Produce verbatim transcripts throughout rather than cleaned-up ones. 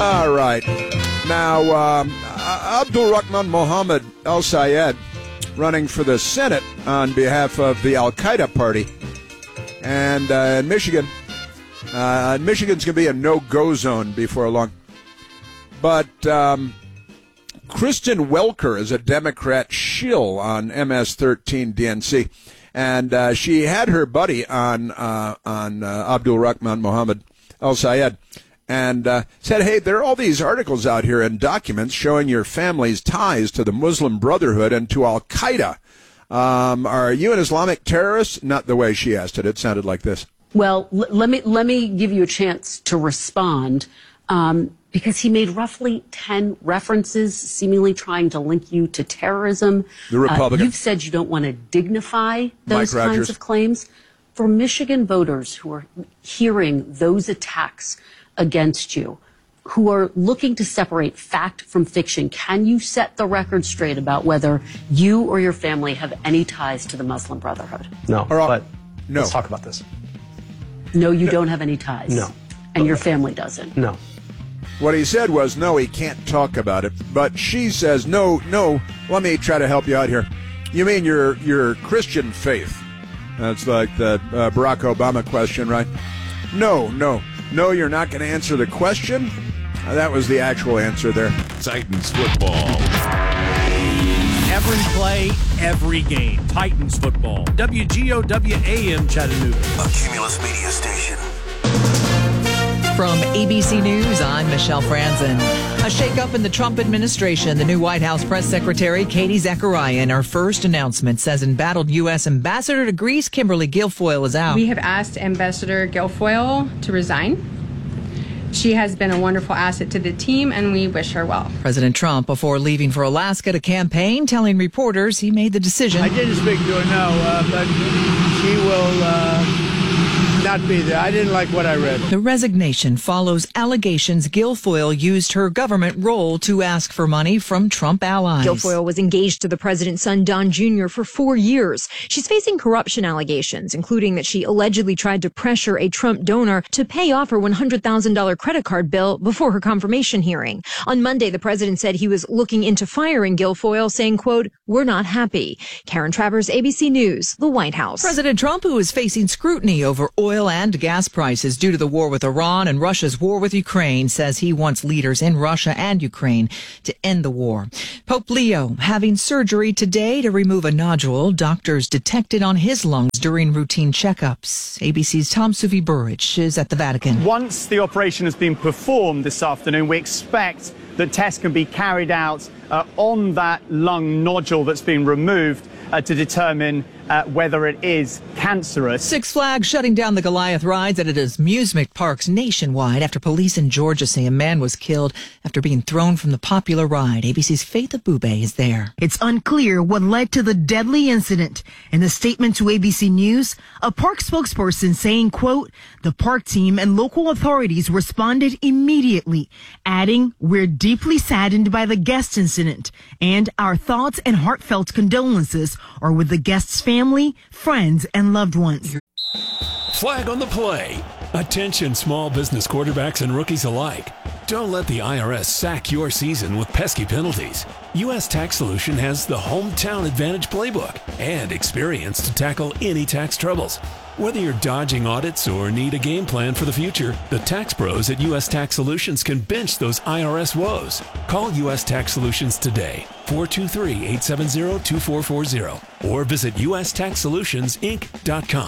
All right. Now, um, Abdul Rahman Mohammed Al Sayed running for the Senate on behalf of the Al-Qaeda party. And uh, in Michigan, uh, Michigan's going to be a no-go zone before long. But um, Kristen Welker is a Democrat shill on M S thirteen D N C. And uh, she had her buddy on uh, on uh, Abdul Rahman Mohammed Al Sayed and uh, said, hey, there are all these articles out here and documents showing your family's ties to the Muslim Brotherhood and to Al-Qaeda. Um, are you an Islamic terrorist? Not the way she asked it. It sounded like this. Well, l- let me let me give you a chance to respond, um, because he made roughly ten references, seemingly trying to link you to terrorism. The Republican. Uh, you've said you don't want to dignify those Mike kinds Rogers. of claims. For Michigan voters who are hearing those attacks against you, who are looking to separate fact from fiction, can you set the record straight about whether you or your family have any ties to the Muslim Brotherhood? No, Or, uh, but no. let's talk about this. No, you don't have any ties. No. And your family doesn't. No. What he said was, no, he can't talk about it. But she says, no, no, let me try to help you out here. You mean your your Christian faith? That's like the uh, Barack Obama question, right? No, no, no, you're not going to answer the question? Uh, that was the actual answer there. Titans football. Every play, every game. Titans football. W G O W A M Chattanooga. A Cumulus Media Station. From A B C News, I'm Michelle Franzen. A shakeup in the Trump administration. The new White House press secretary, Katie Zachariah, in her first announcement says embattled U S ambassador to Greece, Kimberly Guilfoyle, is out. We have asked Ambassador Guilfoyle to resign. She has been a wonderful asset to the team, and we wish her well. President Trump, before leaving for Alaska to campaign, telling reporters he made the decision. I didn't speak to her, no, uh, but she will uh, not be there. I didn't like what I read. The resignation follows allegations Guilfoyle used her government role to ask for money from Trump allies. Guilfoyle was engaged to the president's son, Don Junior, for four years. She's facing corruption allegations, including that she allegedly tried to pressure a Trump donor to pay off her one hundred thousand dollars credit card bill before her confirmation hearing. On Monday, the president said he was looking into firing Guilfoyle, saying, quote, "We're not happy." Karen Travers, A B C News, the White House. President Trump, who is facing scrutiny over oil and gas prices due to the war with Iran and Russia's war with Ukraine, says he wants leaders in Russia and Ukraine to end the war. Pope Leo having surgery today to remove a nodule doctors detected on his lungs during routine checkups. A B C's Tom Suvi Burridge is at the Vatican. Once the operation has been performed this afternoon, we expect that tests can be carried out uh, on that lung nodule that's been removed uh, to determine uh, whether it is cancerous. Six Flags shutting down the Goliath rides at its amusement parks nationwide after police in Georgia say a man was killed after being thrown from the popular ride. A B C's Faith Abube is there. It's unclear what led to the deadly incident. In a statement to A B C News, a park spokesperson saying, quote, "The park team and local authorities responded immediately, adding, 'We're deeply saddened by the guest incident, and our thoughts and heartfelt condolences are with the guest's family, friends, and loved ones.'" Flag on the play. Attention small business quarterbacks and rookies alike. Don't let the I R S sack your season with pesky penalties. U S Tax Solution has the Hometown Advantage playbook and experience to tackle any tax troubles. Whether you're dodging audits or need a game plan for the future, the tax pros at U S Tax Solutions can bench those I R S woes. Call U S Tax Solutions today, four two three, eight seven zero, two four four zero, or visit U S tax solutions inc dot com.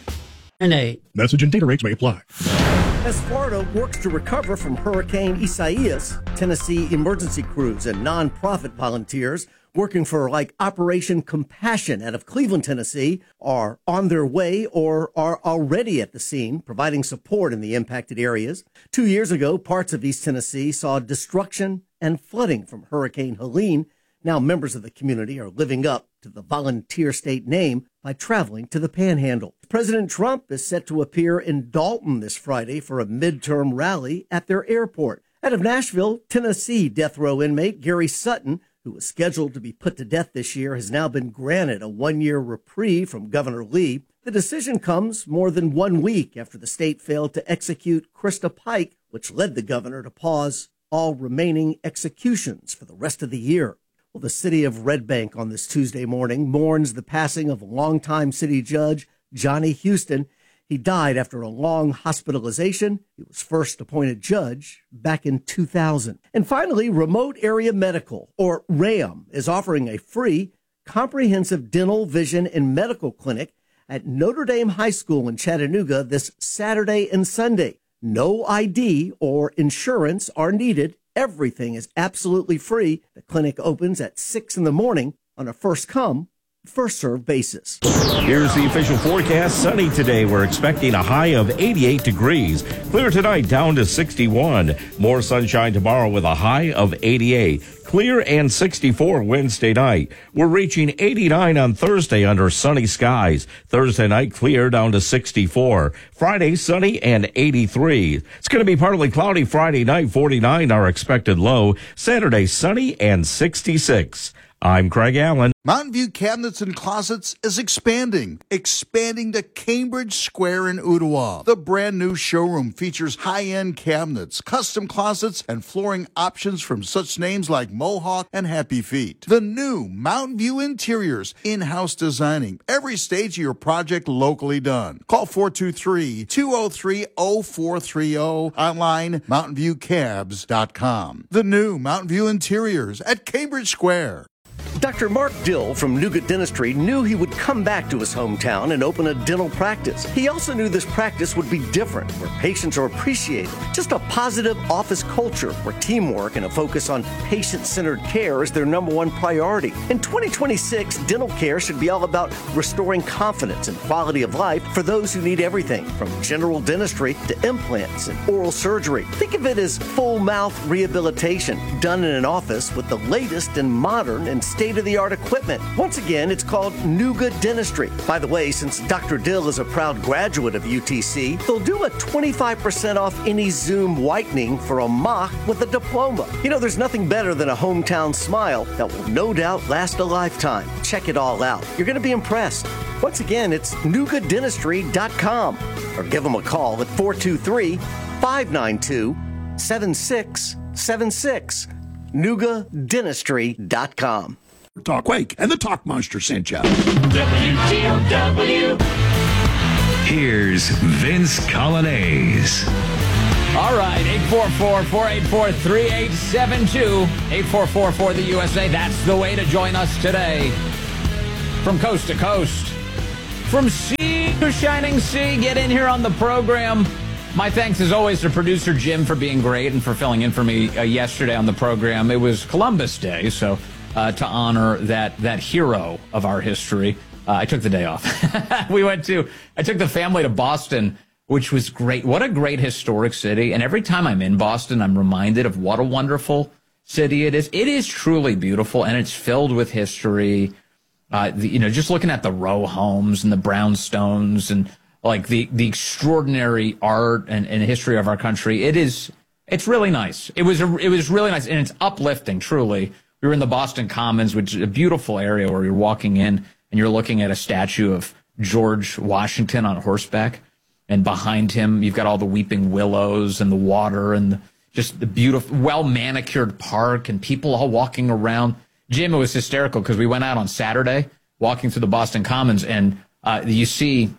And a message and data rates may apply. As Florida works to recover from Hurricane Isaias, Tennessee emergency crews and nonprofit volunteers working for like Operation Compassion out of Cleveland, Tennessee, are on their way or are already at the scene, providing support in the impacted areas. Two years ago, parts of East Tennessee saw destruction and flooding from Hurricane Helene. Now members of the community are living up to the volunteer state name by traveling to the Panhandle. President Trump is set to appear in Dalton this Friday for a midterm rally at their airport. Out of Nashville, Tennessee death row inmate Gary Sutton, who was scheduled to be put to death this year, has now been granted a one-year reprieve from Governor Lee. The decision comes more than one week after the state failed to execute Krista Pike, which led the governor to pause all remaining executions for the rest of the year. Well, the city of Red Bank on this Tuesday morning mourns the passing of longtime city judge Johnny Houston. He died after a long hospitalization. He was first appointed judge back in two thousand. And finally, Remote Area Medical, or RAM, is offering a free comprehensive dental, vision, and medical clinic at Notre Dame High School in Chattanooga this Saturday and Sunday. No I D or insurance are needed. Everything is absolutely free. The clinic opens at six in the morning on a first-come, first-served basis. Here's the official forecast. Sunny today. We're expecting a high of eighty-eight degrees. Clear tonight down to sixty-one. More sunshine tomorrow with a high of eighty-eight. Clear and sixty-four Wednesday night. We're reaching eighty-nine on Thursday under sunny skies. Thursday night clear down to sixty-four. Friday sunny and eighty-three. It's going to be partly cloudy Friday night, forty-nine our expected low. Saturday sunny and sixty-six. I'm Craig Allen. Mountain View Cabinets and Closets is expanding, expanding to Cambridge Square in Ottawa. The brand new showroom features high-end cabinets, custom closets, and flooring options from such names like Mohawk and Happy Feet. The new Mountain View Interiors, in-house designing, every stage of your project locally done. Call four two three, two oh three, oh four three oh, online mountain view cabs dot com. The new Mountain View Interiors at Cambridge Square. Doctor Mark Dill from Nougat Dentistry knew he would come back to his hometown and open a dental practice. He also knew this practice would be different, where patients are appreciated. Just a positive office culture where teamwork and a focus on patient-centered care is their number one priority. In twenty twenty-six, dental care should be all about restoring confidence and quality of life for those who need everything from general dentistry to implants and oral surgery. Think of it as full mouth rehabilitation done in an office with the latest and modern and state-of-the-art equipment. Once again, it's called Nougat Dentistry. By the way, since Doctor Dill is a proud graduate of U T C, they'll do a twenty-five percent off any Zoom whitening for a mock with a diploma. You know, there's nothing better than a hometown smile that will no doubt last a lifetime. Check it all out. You're going to be impressed. Once again, it's nougat dentistry dot com or give them a call at four two three, five nine two, seven six seven six. nougat dentistry dot com. Talk Quake and the Talk Monster sent you. W T O W. Here's Vince Colonnese. All right, eight four four, four eight four, three eight seven two. eight four four for the U S A. That's the way to join us today. From coast to coast. From sea to shining sea. Get in here on the program. My thanks, as always, to producer Jim for being great and for filling in for me uh, yesterday on the program. It was Columbus Day, so uh, to honor that that hero of our history, uh, I took the day off. we went to, I took the family to Boston, which was great. What a great historic city. And every time I'm in Boston, I'm reminded of what a wonderful city it is. It is truly beautiful, and it's filled with history. Uh, the, you know, just looking at the row homes and the brownstones and like the, the extraordinary art and, and history of our country. It is, it's really nice. It was, a, it was really nice, and it's uplifting, truly. We were in the Boston Commons, which is a beautiful area where you're walking in and you're looking at a statue of George Washington on horseback. And behind him, you've got all the weeping willows and the water and the, just the beautiful, well-manicured park and people all walking around. Jim, it was hysterical because we went out on Saturday walking through the Boston Commons, and uh, you see,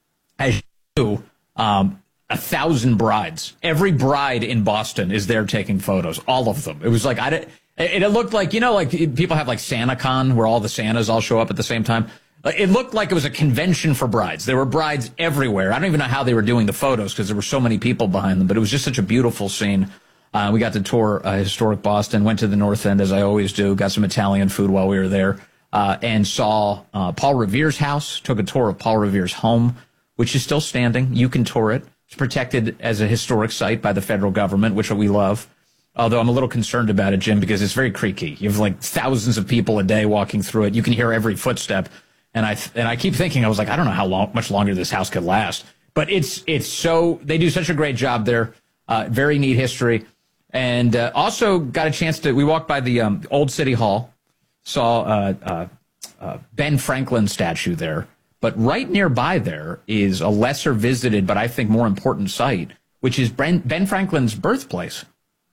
as you do, um, a thousand brides. Every bride in Boston is there taking photos, all of them. It was like, I did, it, it looked like, you know, like people have like SantaCon where all the Santas all show up at the same time. It looked like it was a convention for brides. There were brides everywhere. I don't even know how they were doing the photos because there were so many people behind them, but it was just such a beautiful scene. Uh, we got to tour uh, historic Boston, went to the North End, as I always do, got some Italian food while we were there, uh, and saw uh, Paul Revere's house, took a tour of Paul Revere's home, which is still standing. You can tour it. It's protected as a historic site by the federal government, which we love. Although I'm a little concerned about it, Jim, because it's very creaky. You have like thousands of people a day walking through it. You can hear every footstep. And I and I keep thinking, I was like, I don't know how long, much longer this house could last. But it's it's so, they do such a great job there. Uh, very neat history. And uh, also got a chance to, we walked by the um, old City Hall, saw uh, uh, uh, Ben Franklin's statue there. But right nearby there is a lesser visited, but I think more important site, which is Ben, Ben Franklin's birthplace.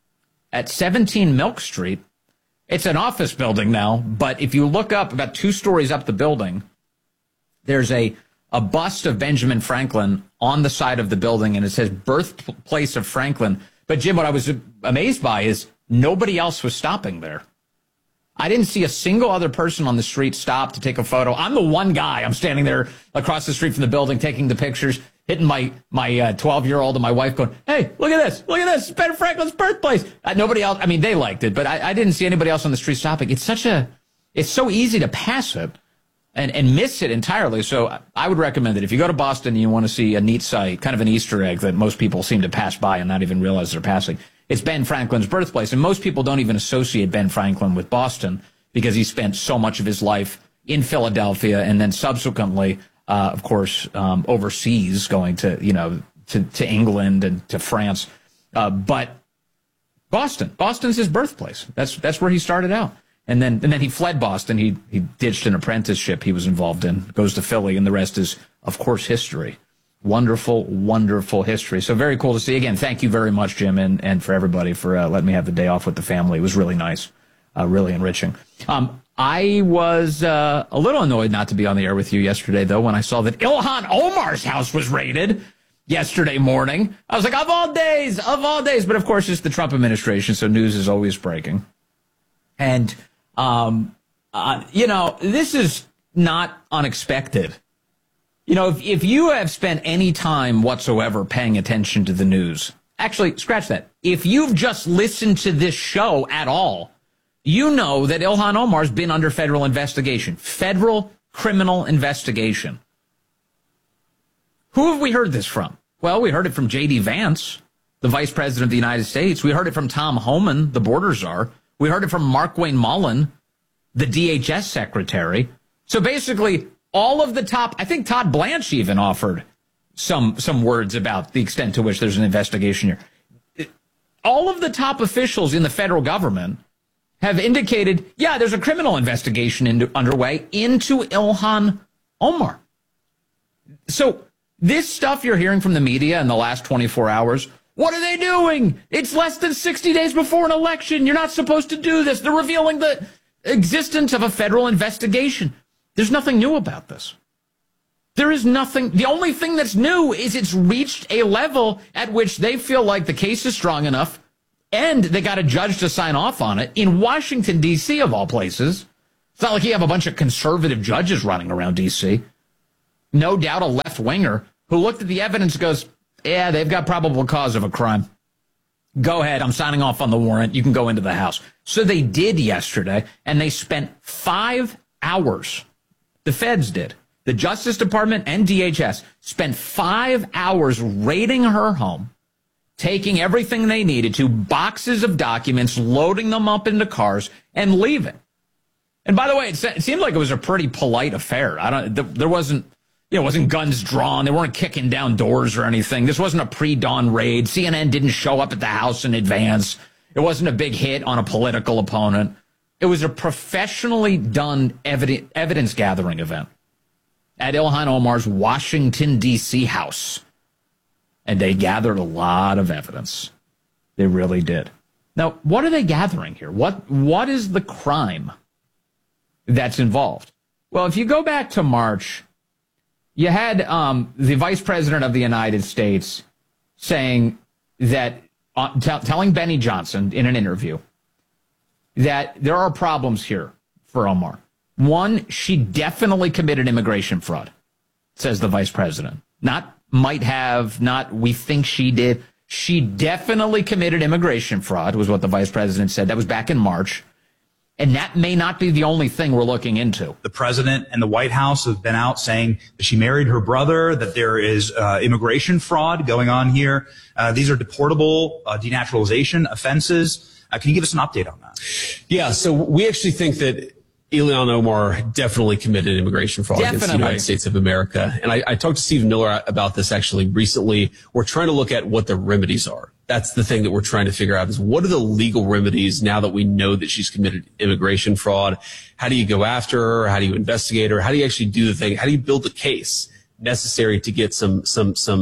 at seventeen Milk Street. It's an office building now, but if you look up about two stories up the building, there's a, a bust of Benjamin Franklin on the side of the building, and it says birthplace of Franklin. But, Jim, what I was amazed by is nobody else was stopping there. I didn't see a single other person on the street stop to take a photo. I'm the one guy. I'm standing there across the street from the building taking the pictures, hitting my my uh, twelve-year-old and my wife going, hey, look at this. Look at this. It's Ben Franklin's birthplace. Uh, nobody else. I mean, they liked it, but I, I didn't see anybody else on the street stopping. It's such a, it's so easy to pass it and, and miss it entirely. So I would recommend that if you go to Boston and you want to see a neat sight, kind of an Easter egg that most people seem to pass by and not even realize they're passing, it's Ben Franklin's birthplace. And most people don't even associate Ben Franklin with Boston because he spent so much of his life in Philadelphia and then subsequently, uh, of course, um, overseas, going to, you know, to, to England and to France. Uh, but Boston, Boston's his birthplace. That's that's where he started out. And then and then he fled Boston. He he ditched an apprenticeship he was involved in, goes to Philly, and the rest is, of course, history. Wonderful, wonderful history. So very cool to see. Again, thank you very much, Jim, and, and for everybody for uh, letting me have the day off with the family. It was really nice, uh, really enriching. Um, I was uh, a little annoyed not to be on the air with you yesterday, though, when I saw that Ilhan Omar's house was raided yesterday morning. I was like, of all days, of all days. But, of course, it's the Trump administration, so news is always breaking. And, um, uh, you know, this is not unexpected. You know, if, if you have spent any time whatsoever paying attention to the news, actually, scratch that. If you've just listened to this show at all, you know that Ilhan Omar's been under federal investigation, federal criminal investigation. Who have we heard this from? Well, we heard it from J D Vance, the Vice President of the United States. We heard it from Tom Homan, the border czar. We heard it from Markwayne Mullin, the D H S secretary. So basically, all of the top, I think Todd Blanche even offered some some words about the extent to which there's an investigation here. All of the top officials in the federal government have indicated, yeah, there's a criminal investigation into, underway into Ilhan Omar. So this stuff you're hearing from the media in the last twenty-four hours, what are they doing? It's less than sixty days before an election. You're not supposed to do this. They're revealing the existence of a federal investigation. There's nothing new about this. There is nothing. The only thing that's new is it's reached a level at which they feel like the case is strong enough and they got a judge to sign off on it in Washington, D C, of all places. It's not like you have a bunch of conservative judges running around D C. No doubt a left-winger who looked at the evidence and goes, yeah, they've got probable cause of a crime. Go ahead. I'm signing off on the warrant. You can go into the house. So they did yesterday, and they spent five hours. The feds did. The Justice Department and D H S spent five hours raiding her home, taking everything they needed to, boxes of documents, loading them up into cars, and leaving. And by the way, it, it seemed like it was a pretty polite affair. I don't. There wasn't, you know, wasn't guns drawn. They weren't kicking down doors or anything. This wasn't a pre-dawn raid. C N N didn't show up at the house in advance. It wasn't a big hit on a political opponent. It was a professionally done evidence, evidence gathering event at Ilhan Omar's Washington, D C house. And they gathered a lot of evidence. They really did. Now, what are they gathering here? What What is the crime that's involved? Well, if you go back to March, you had um, the Vice President of the United States saying that, uh, t- telling Benny Johnson in an interview that there are problems here for Omar. One, she definitely committed immigration fraud, says the Vice President. Not might have, not we think she did. She definitely committed immigration fraud, was what the Vice President said. That was back in March. And that may not be the only thing we're looking into. The president and the White House have been out saying that she married her brother, that there is uh, immigration fraud going on here. Uh, these are deportable uh, denaturalization offenses. Uh, can you give us an update on that? Yeah, so we actually think that Ilhan Omar definitely committed immigration fraud Definitely. against the United States of America. And I, I talked to Steve Miller about this actually recently. We're trying to look at what the remedies are. That's the thing that we're trying to figure out is what are the legal remedies now that we know that she's committed immigration fraud? How do you go after her? How do you investigate her? How do you actually do the thing? How do you build the case necessary to get some, some, some,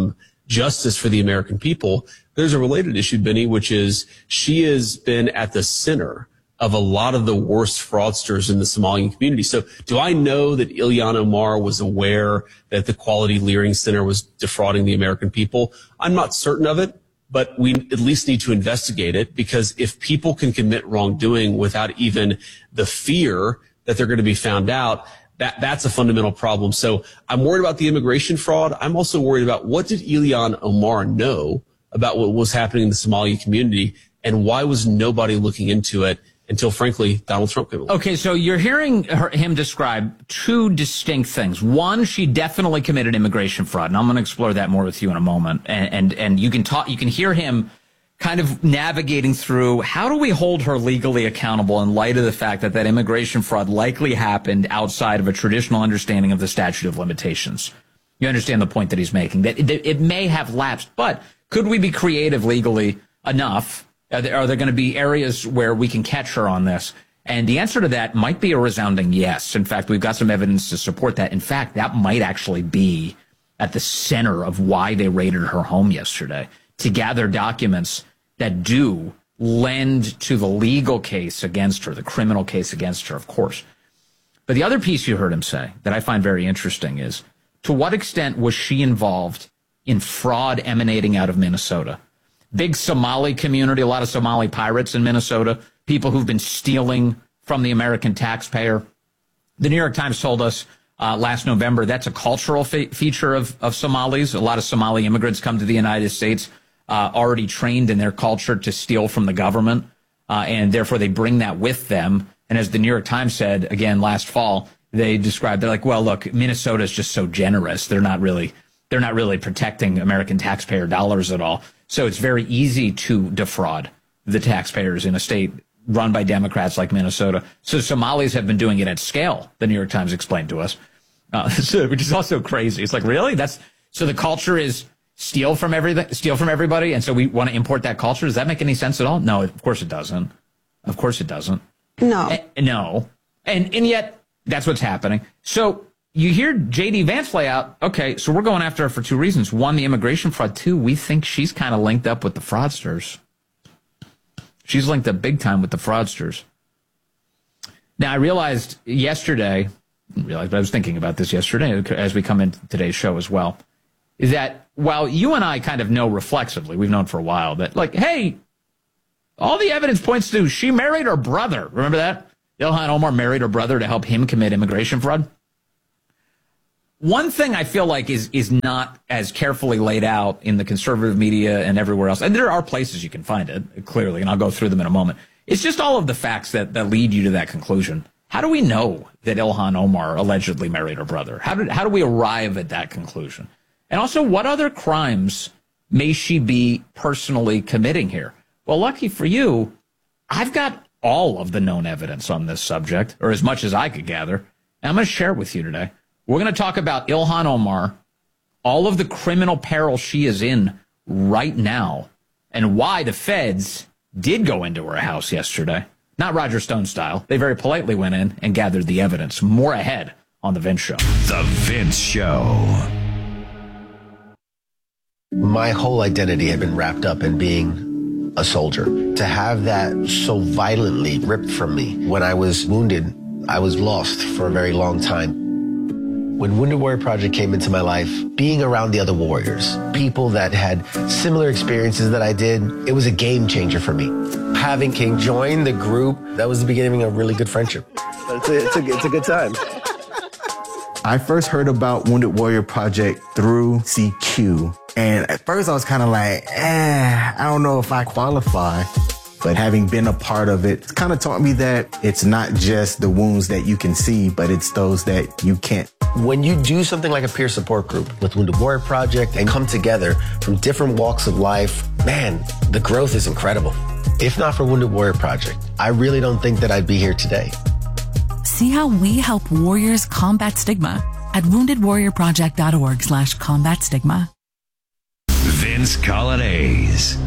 justice for the American people. There's a related issue, Benny, which is she has been at the center of a lot of the worst fraudsters in the Somalian community. So do I know that Ilhan Omar was aware that the Quality Leering Center was defrauding the American people? I'm not certain of it, but we at least need to investigate it, because if people can commit wrongdoing without even the fear that they're going to be found out, that that's a fundamental problem. So I'm worried about the immigration fraud. I'm also worried about, what did Ilhan Omar know about what was happening in the Somali community, and why was nobody looking into it until, frankly, Donald Trump came along? Okay, so you're hearing her, him describe two distinct things. One, she definitely committed immigration fraud, and I'm going to explore that more with you in a moment. And and, and you can talk, you can hear him kind of navigating through, how do we hold her legally accountable in light of the fact that that immigration fraud likely happened outside of a traditional understanding of the statute of limitations? You understand the point that he's making, that it, it may have lapsed, but could we be creative legally enough? Are there, are there going to be areas where we can catch her on this? And the answer to that might be a resounding yes. In fact, we've got some evidence to support that. In fact, that might actually be at the center of why they raided her home yesterday, to gather documents that do lend to the legal case against her, the criminal case against her, of course. But the other piece you heard him say that I find very interesting is, to what extent was she involved in fraud emanating out of Minnesota? Big Somali community, a lot of Somali pirates in Minnesota, people who've been stealing from the American taxpayer. The New York Times told us uh, last November that's a cultural fe- feature of, of Somalis. A lot of Somali immigrants come to the United States uh, already trained in their culture to steal from the government, uh, and therefore they bring that with them. And as the New York Times said, again, last fall, they described, they're like, well, look, Minnesota is just so generous. They're not really, they're not really protecting American taxpayer dollars at all. So it's very easy to defraud the taxpayers in a state run by Democrats like Minnesota. So Somalis have been doing it at scale, the New York Times explained to us, uh, so, which is also crazy. It's like, really? That's so the culture is steal from everything, steal from everybody, and so we want to import that culture? Does that make any sense at all? No, of course it doesn't. Of course it doesn't. No. A- no. And and yet that's what's happening. So you hear J D Vance lay out, okay, so we're going after her for two reasons. One, the immigration fraud. Two, we think she's kind of linked up with the fraudsters. She's linked up big time with the fraudsters. Now, I realized yesterday, I realized, but I was thinking about this yesterday as we come into today's show as well, is that while you and I kind of know reflexively, we've known for a while that, like, hey, all the evidence points to she married her brother. Remember that? Ilhan Omar married her brother to help him commit immigration fraud. One thing I feel like is is not as carefully laid out in the conservative media and everywhere else, and there are places you can find it, clearly, and I'll go through them in a moment. It's just all of the facts that, that lead you to that conclusion. How do we know that Ilhan Omar allegedly married her brother? How did how do we arrive at that conclusion? And also, what other crimes may she be personally committing here? Well, lucky for you, I've got all of the known evidence on this subject, or as much as I could gather, and I'm going to share it with you today. We're going to talk about Ilhan Omar, all of the criminal peril she is in right now, and why the feds did go into her house yesterday. Not Roger Stone style. They very politely went in and gathered the evidence. More ahead on The Vince Show. The Vince Show. My whole identity had been wrapped up in being a soldier. To have that so violently ripped from me when I was wounded, I was lost for a very long time. When Wounded Warrior Project came into my life, being around the other warriors, people that had similar experiences that I did, it was a game changer for me. Having King join the group, that was the beginning of a really good friendship. It's a, it's a, it's a good time. I first heard about Wounded Warrior Project through C Q. And at first I was kind of like, eh, I don't know if I qualify. But having been a part of it, it's kind of taught me that it's not just the wounds that you can see, but it's those that you can't. When you do something like a peer support group with Wounded Warrior Project and come together from different walks of life, man, the growth is incredible. If not for Wounded Warrior Project, I really don't think that I'd be here today. See how we help warriors combat stigma at wounded warrior project dot org slash combat stigma. Vince Colonnese.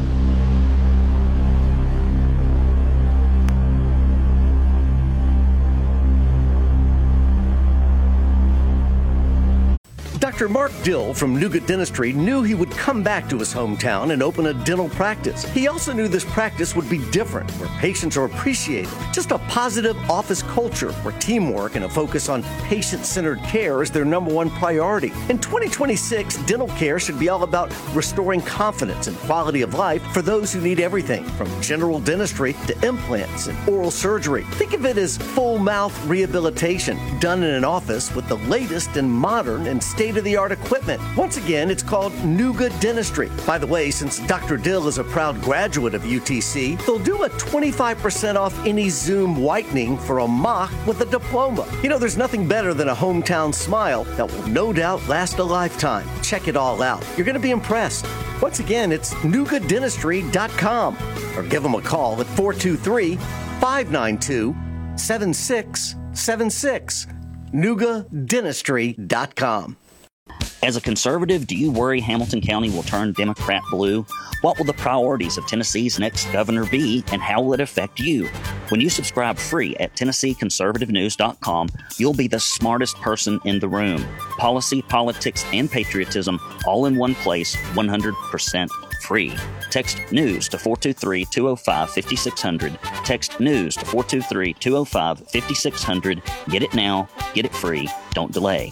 Doctor Doctor Mark Dill from Nougat Dentistry knew he would come back to his hometown and open a dental practice. He also knew this practice would be different, where patients are appreciated. Just a positive office culture where teamwork and a focus on patient-centered care is their number one priority. In twenty twenty-six, dental care should be all about restoring confidence and quality of life for those who need everything from general dentistry to implants and oral surgery. Think of it as full mouth rehabilitation done in an office with the latest and modern and state-of-the-art equipment. Once again, it's called Nougat Dentistry. By the way, since Doctor Dill is a proud graduate of U T C, they'll do a twenty-five percent off any Zoom whitening for a mock with a diploma. You know, there's nothing better than a hometown smile that will no doubt last a lifetime. Check it all out. You're going to be impressed. Once again, it's nougat dentistry dot com or give them a call at four two three, five nine two, seven six seven six. nougat dentistry dot com. As a conservative, do you worry Hamilton County will turn Democrat blue? What will the priorities of Tennessee's next governor be, and how will it affect you? When you subscribe free at Tennessee Conservative News dot com, you'll be the smartest person in the room. Policy, politics, and patriotism all in one place, one hundred percent free. Text NEWS to four two three, two oh five, five six zero zero. Text NEWS to four two three, two oh five, five six zero zero. Get it now. Get it free. Don't delay.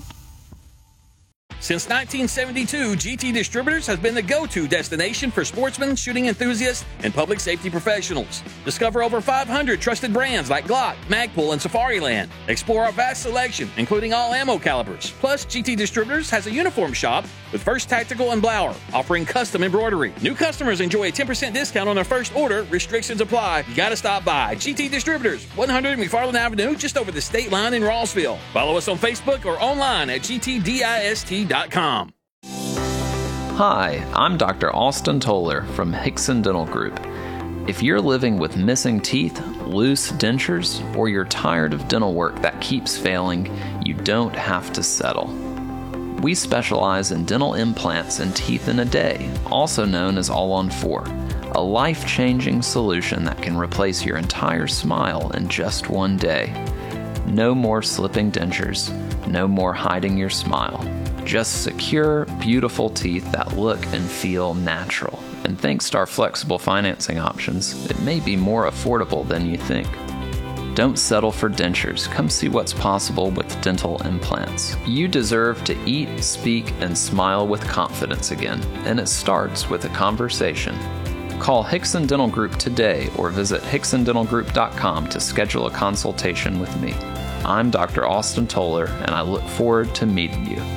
Since nineteen seventy-two, G T Distributors has been the go-to destination for sportsmen, shooting enthusiasts, and public safety professionals. Discover over five hundred trusted brands like Glock, Magpul, and Safariland. Explore our vast selection, including all ammo calibers. Plus, G T Distributors has a uniform shop with First Tactical and Blower, offering custom embroidery. New customers enjoy a ten percent discount on their first order. Restrictions apply. You gotta stop by. G T Distributors, one hundred McFarland Avenue, just over the state line in Rossville. Follow us on Facebook or online at G T dist dot com. Hi, I'm Doctor Austin Toller from Hickson Dental Group. If you're living with missing teeth, loose dentures, or you're tired of dental work that keeps failing, you don't have to settle. We specialize in dental implants and teeth in a day, also known as All on Four, a life-changing solution that can replace your entire smile in just one day. No more slipping dentures, no more hiding your smile. Just secure, beautiful teeth that look and feel natural. And thanks to our flexible financing options, it may be more affordable than you think. Don't settle for dentures. Come see what's possible with dental implants. You deserve to eat, speak, and smile with confidence again, and it starts with a conversation. Call Hickson Dental Group today or visit Hickson Dental Group dot com to schedule a consultation with me. I'm Doctor Austin Toller, and I look forward to meeting you.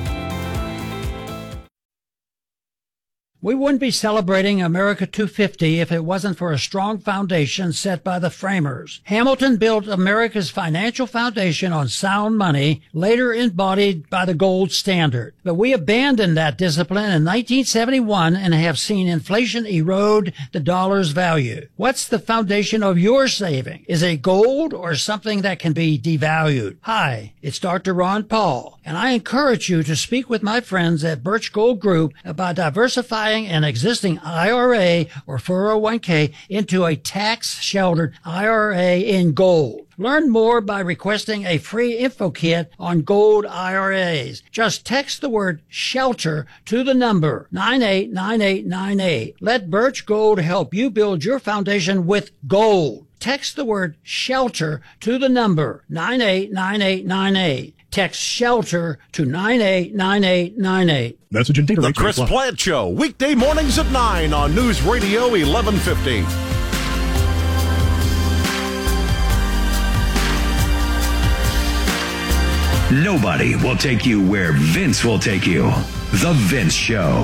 We wouldn't be celebrating America two fifty if it wasn't for a strong foundation set by the framers. Hamilton built America's financial foundation on sound money, later embodied by the gold standard. But we abandoned that discipline in nineteen seventy-one and have seen inflation erode the dollar's value. What's the foundation of your saving? Is it gold or something that can be devalued? Hi, it's Doctor Ron Paul, and I encourage you to speak with my friends at Birch Gold Group about diversifying an existing I R A or four oh one k into a tax-sheltered I R A in gold. Learn more by requesting a free info kit on gold I R As. Just text the word SHELTER to the number nine eight nine eight nine eight. Let Birch Gold help you build your foundation with gold. Text the word SHELTER to the number nine eight nine eight nine eight. Text SHELTER to nine eight nine eight nine eight. Message and data The rates Chris may apply. Plant Show, weekday mornings at nine on News Radio eleven fifty. Nobody will take you where Vince will take you. The Vince Show.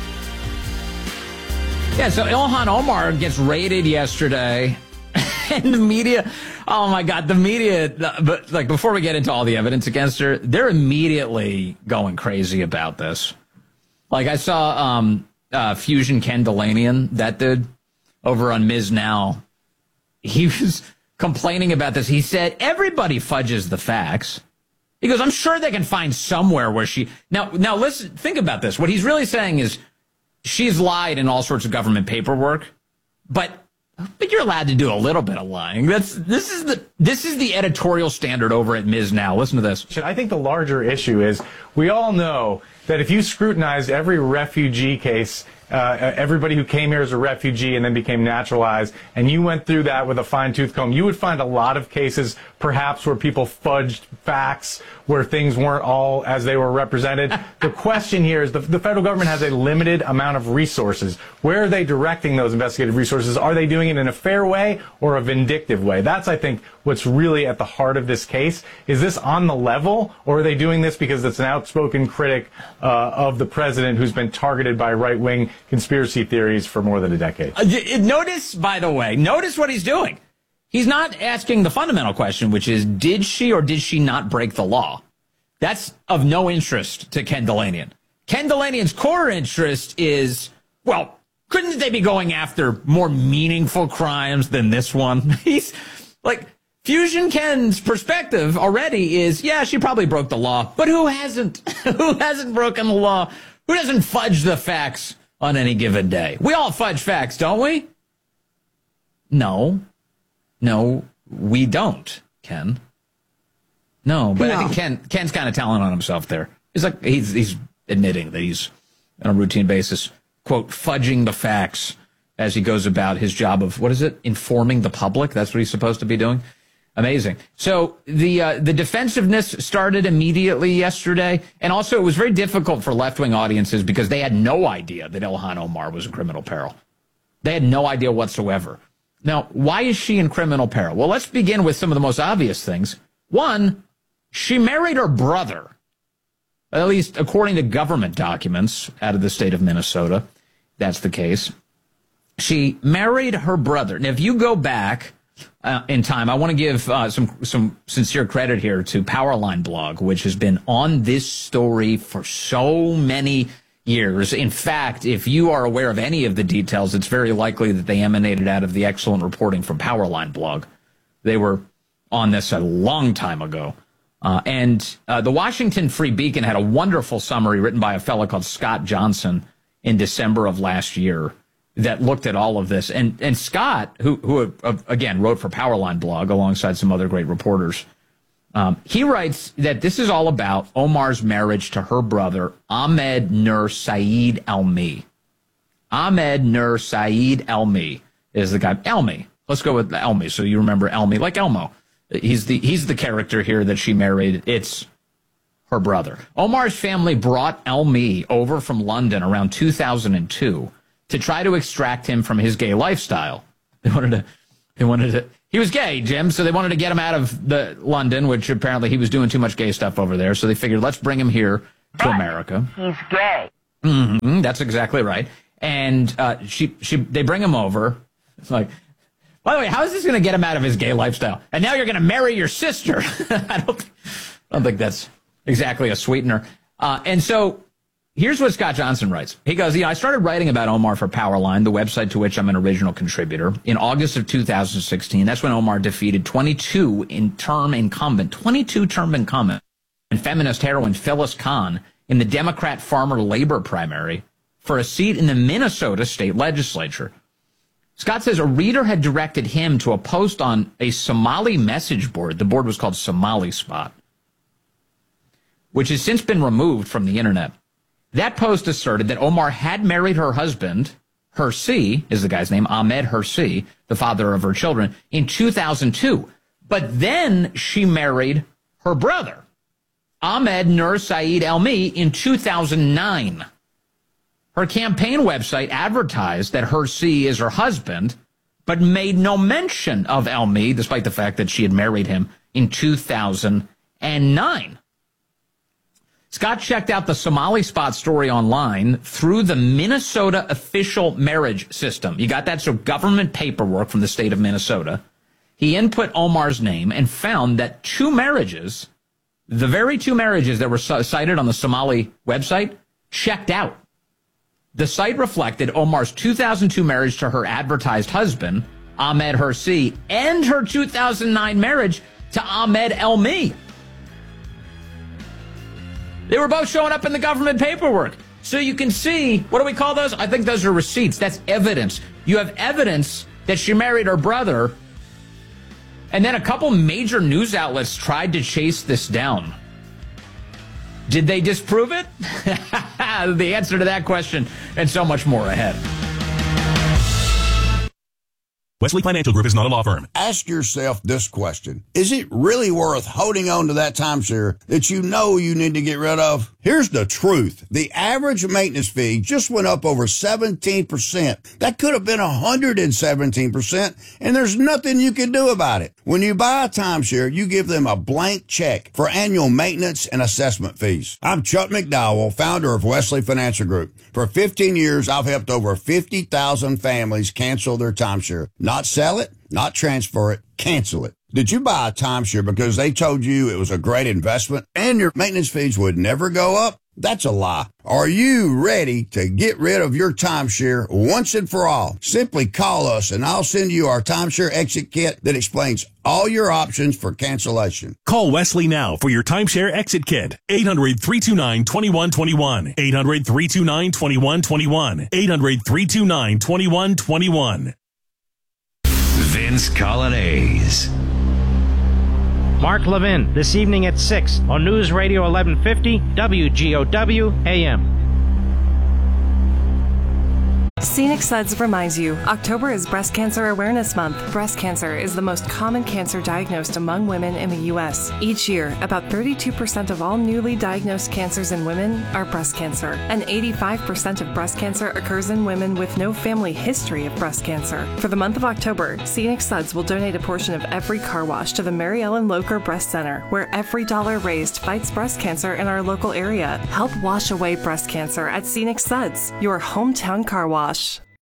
Yeah, so Ilhan Omar gets raided yesterday, and the media, oh my God, the media, but like before we get into all the evidence against her, they're immediately going crazy about this. Like I saw um, uh, Fusion Ken Delanian, that dude, over on Miz Now. He was complaining about this. He said, everybody fudges the facts. He goes, I'm sure they can find somewhere where she... Now, now listen, think about this. What he's really saying is she's lied in all sorts of government paperwork, but But you're allowed to do a little bit of lying. That's this is the this is the editorial standard over at Miz Now. Listen to this. I think the larger issue is we all know that if you scrutinized every refugee case, uh, everybody who came here as a refugee and then became naturalized, and you went through that with a fine-tooth comb, you would find a lot of cases perhaps where people fudged facts, where things weren't all as they were represented. The question here is the, the federal government has a limited amount of resources. Where are they directing those investigative resources? Are they doing it in a fair way or a vindictive way? That's, I think, what's really at the heart of this case. Is this on the level, or are they doing this because it's an outspoken critic uh, of the president who's been targeted by right-wing conspiracy theories for more than a decade? Uh, notice, by the way, notice what he's doing. He's not asking the fundamental question, which is, did she or did she not break the law? That's of no interest to Ken Dilanian. Ken Dilanian's core interest is, well, couldn't they be going after more meaningful crimes than this one? He's like, Fusion Ken's perspective already is, yeah, she probably broke the law, but who hasn't? Who hasn't broken the law? Who doesn't fudge the facts on any given day? We all fudge facts, don't we? No. No, we don't, Ken. No, but no. I think Ken Ken's kind of telling on himself there. He's like he's he's admitting that he's on a routine basis, quote, fudging the facts as he goes about his job of, what is it, informing the public? That's what he's supposed to be doing. Amazing. So the uh, the defensiveness started immediately yesterday, and also it was very difficult for left-wing audiences because they had no idea that Ilhan Omar was in criminal peril. They had no idea whatsoever. Now, why is she in criminal peril? Well, let's begin with some of the most obvious things. One, she married her brother, at least according to government documents out of the state of Minnesota. That's the case. She married her brother. Now, if you go back uh, in time, I want to give uh, some some sincere credit here to Powerline Blog, which has been on this story for so many years. In fact, if you are aware of any of the details, it's very likely that they emanated out of the excellent reporting from Powerline Blog. They were on this a long time ago. Uh, and uh, the Washington Free Beacon had a wonderful summary written by a fellow called Scott Johnson in December of last year that looked at all of this. And and Scott, who, who uh, again, wrote for Powerline Blog alongside some other great reporters, Um, he writes that this is all about Omar's marriage to her brother, Ahmed Nur Saeed Elmi. Ahmed Nur Saeed Elmi is the guy. Elmi. Let's go with Elmi, so you remember Elmi, like Elmo. He's the he's the character here that she married. It's her brother. Omar's family brought Elmi over from London around two thousand two to try to extract him from his gay lifestyle. They wanted to. They wanted to. He was gay, Jim, so they wanted to get him out of the London, which apparently he was doing too much gay stuff over there. So they figured, let's bring him here to America. He's gay. Mm-hmm, that's exactly right. And uh, she, she, they bring him over. It's like, by the way, how is this going to get him out of his gay lifestyle? And now you're going to marry your sister. I don't, I don't think that's exactly a sweetener. Uh, and so here's what Scott Johnson writes. He goes, yeah, I started writing about Omar for Powerline, the website to which I'm an original contributor, in August of two thousand sixteen. That's when Omar defeated twenty-two in term incumbent, twenty-two term incumbent, and feminist heroine Phyllis Khan in the Democrat Farmer Labor primary for a seat in the Minnesota state legislature. Scott says a reader had directed him to a post on a Somali message board. The board was called Somali Spot, which has since been removed from the internet. That post asserted that Omar had married her husband, Hirsi is the guy's name, Ahmed Hirsi, the father of her children, in two thousand two. But then she married her brother, Ahmed Nur Saeed Elmi, in two thousand nine. Her campaign website advertised that Hirsi is her husband, but made no mention of Elmi, despite the fact that she had married him in two thousand nine. Scott checked out the Somali Spot story online through the Minnesota official marriage system. You got that? So government paperwork from the state of Minnesota. He input Omar's name and found that two marriages, the very two marriages that were cited on the Somali website, checked out. The site reflected Omar's two thousand two marriage to her advertised husband, Ahmed Hirsi, and her two thousand nine marriage to Ahmed Elmi. They were both showing up in the government paperwork. So you can see, what do we call those? I think those are receipts. That's evidence. You have evidence that she married her brother. And then a couple major news outlets tried to chase this down. Did they disprove it? The answer to that question and so much more ahead. Wesley Financial Group is not a law firm. Ask yourself this question. Is it really worth holding on to that timeshare that you know you need to get rid of? Here's the truth. The average maintenance fee just went up over seventeen percent. That could have been one hundred seventeen percent, and there's nothing you can do about it. When you buy a timeshare, you give them a blank check for annual maintenance and assessment fees. I'm Chuck McDowell, founder of Wesley Financial Group. For fifteen years, I've helped over fifty thousand families cancel their timeshare. Not sell it, not transfer it, cancel it. Did you buy a timeshare because they told you it was a great investment and your maintenance fees would never go up? That's a lie. Are you ready to get rid of your timeshare once and for all? Simply call us and I'll send you our timeshare exit kit that explains all your options for cancellation. Call Wesley now for your timeshare exit kit. eight hundred, three two nine, two one two one. eight hundred, three two nine, two one two one. eight hundred, three two nine, two one two one. Vince Colonnese. Mark Levin, this evening at six on News Radio eleven fifty W G O W A M. Scenic Suds reminds you, October is Breast Cancer Awareness Month. Breast cancer is the most common cancer diagnosed among women in the U S. Each year, about thirty-two percent of all newly diagnosed cancers in women are breast cancer, and eighty-five percent of breast cancer occurs in women with no family history of breast cancer. For the month of October, Scenic Suds will donate a portion of every car wash to the Mary Ellen Locher Breast Center, where every dollar raised fights breast cancer in our local area. Help wash away breast cancer at Scenic Suds, your hometown car wash.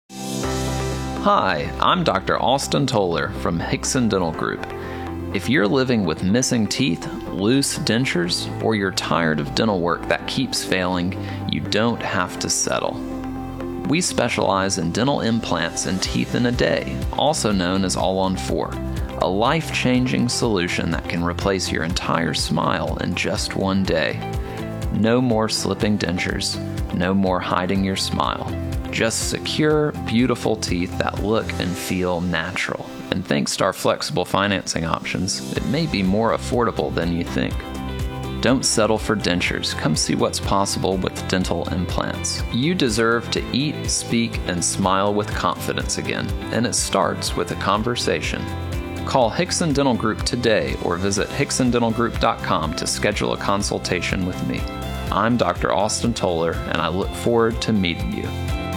Hi, I'm Doctor Austin Toller from Hickson Dental Group. If you're living with missing teeth, loose dentures, or you're tired of dental work that keeps failing, you don't have to settle. We specialize in dental implants and teeth in a day, also known as All on Four, a life-changing solution that can replace your entire smile in just one day. No more slipping dentures, no more hiding your smile. Just secure, beautiful teeth that look and feel natural. And thanks to our flexible financing options, it may be more affordable than you think. Don't settle for dentures. Come see what's possible with dental implants. You deserve to eat, speak, and smile with confidence again, and it starts with a conversation. Call Hickson Dental Group today or visit hickson dental group dot com to schedule a consultation with me. I'm Doctor Austin Toller, and I look forward to meeting you.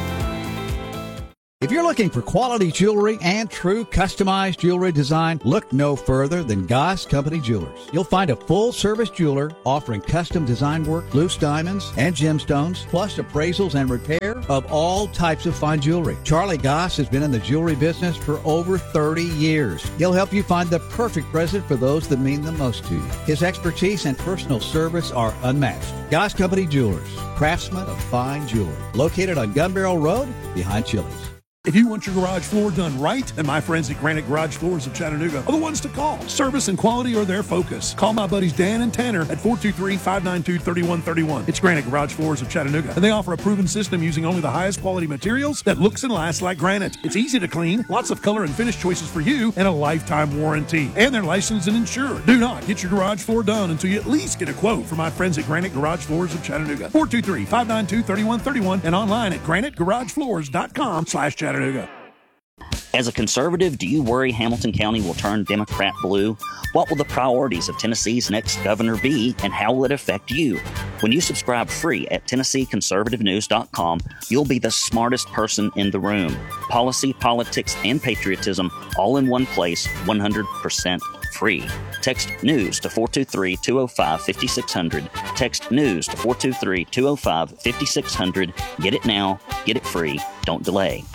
If you're looking for quality jewelry and true customized jewelry design, look no further than Goss Company Jewelers. You'll find a full-service jeweler offering custom design work, loose diamonds, and gemstones, plus appraisals and repair of all types of fine jewelry. Charlie Goss has been in the jewelry business for over thirty years. He'll help you find the perfect present for those that mean the most to you. His expertise and personal service are unmatched. Goss Company Jewelers, craftsmen of fine jewelry. Located on Gun Barrel Road, behind Chili's. If you want your garage floor done right, then my friends at Granite Garage Floors of Chattanooga are the ones to call. Service and quality are their focus. Call my buddies Dan and Tanner at four two three, five nine two, three one three one. It's Granite Garage Floors of Chattanooga, and they offer a proven system using only the highest quality materials that looks and lasts like granite. It's easy to clean, lots of color and finish choices for you, and a lifetime warranty. And they're licensed and insured. Do not get your garage floor done until you at least get a quote from my friends at Granite Garage Floors of Chattanooga. four two three, five nine two, three one three one and online at granite garage floors dot com slash Chattanooga. As a conservative, do you worry Hamilton County will turn Democrat blue? What will the priorities of Tennessee's next governor be, and how will it affect you? When you subscribe free at Tennessee Conservative News dot com, you'll be the smartest person in the room. Policy, politics, and patriotism all in one place, one hundred percent free. Text NEWS to four two three, two oh five, five six zero zero. Text NEWS to four two three, two oh five, five six zero zero. Get it now. Get it free. Don't delay.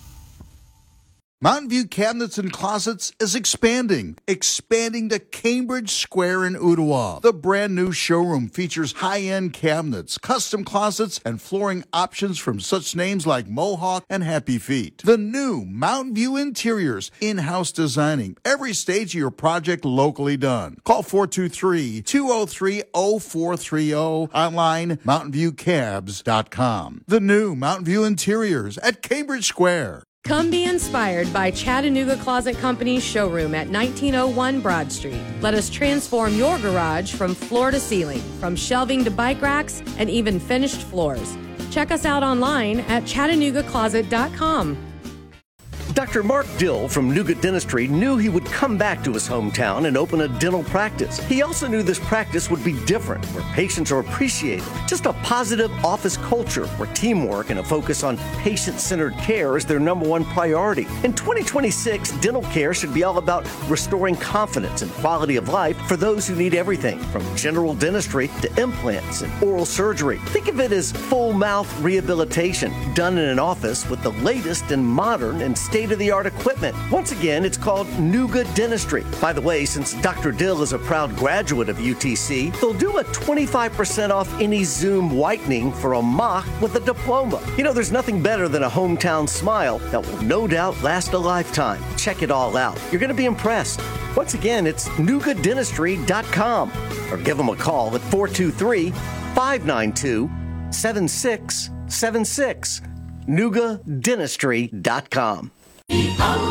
Mountain View Cabinets and Closets is expanding, expanding to Cambridge Square in Ottawa. The brand new showroom features high-end cabinets, custom closets, and flooring options from such names like Mohawk and Happy Feet. The new Mountain View Interiors, in-house designing, every stage of your project locally done. Call four two three, two oh three, oh four three oh, online mountain view cabs dot com. The new Mountain View Interiors at Cambridge Square. Come be inspired by Chattanooga Closet Company's showroom at nineteen oh one Broad Street. Let us transform your garage from floor to ceiling, from shelving to bike racks, and even finished floors. Check us out online at chattanooga closet dot com. Doctor Mark Dill from Nougat Dentistry knew he would come back to his hometown and open a dental practice. He also knew this practice would be different, where patients are appreciated. Just a positive office culture where teamwork and a focus on patient-centered care is their number one priority. In twenty twenty-six, dental care should be all about restoring confidence and quality of life for those who need everything, from general dentistry to implants and oral surgery. Think of it as full mouth rehabilitation done in an office with the latest and modern and state-of-the-art equipment. Once again, it's called Nougat Dentistry. By the way, since Doctor Dill is a proud graduate of U T C, they'll do a twenty-five percent off any Zoom whitening for a mock with a diploma. You know, there's nothing better than a hometown smile that will no doubt last a lifetime. Check it all out. You're going to be impressed. Once again, it's nougat dentistry dot com or give them a call at four two three, five nine two, seven six seven six. nougat dentistry dot com.